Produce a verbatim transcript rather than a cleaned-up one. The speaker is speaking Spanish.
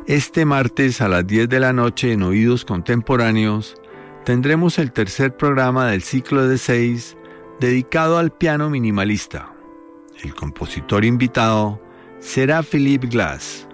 Este martes a las diez de la noche en Oídos Contemporáneos tendremos el tercer programa del ciclo de seis dedicado al piano minimalista. El compositor invitado será Philip Glass.